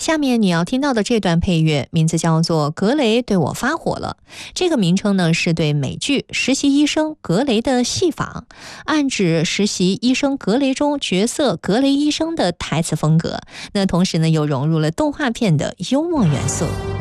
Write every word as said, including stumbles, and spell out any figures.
下面你要听到的这段配乐名字叫做《格雷对我发火了》，这个名称呢是对美剧《实习医生格雷》的戏仿，暗指实习医生格雷中角色格雷医生的台词风格，那同时呢又融入了动画片的幽默元素。